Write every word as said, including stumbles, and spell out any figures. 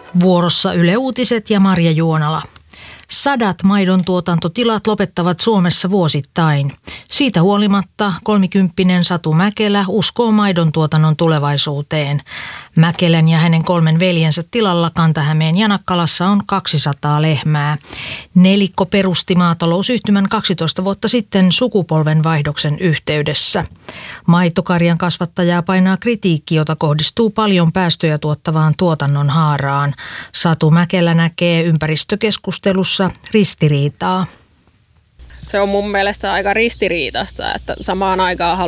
Vuorossa Yle Uutiset ja Marja Juonala. Sadat maidon tuotantotilat lopettavat Suomessa vuosittain. Siitä huolimatta kolmikymppinen Satu Mäkelä uskoo maidon tuotannon tulevaisuuteen. Mäkelän ja hänen kolmen veljensä tilalla Kanta-Hämeen Janakkalassa on kaksisataa lehmää. Nelikko perusti maatalousyhtymän kaksitoista vuotta sitten sukupolvenvaihdoksen yhteydessä. Maitokarjan kasvattajaa painaa kritiikki, jota kohdistuu paljon päästöjä tuottavaan tuotannon haaraan. Satu Mäkelä näkee ympäristökeskustelussa ristiriitaa. Se on mun mielestä aika ristiriitaista, että samaan aikaan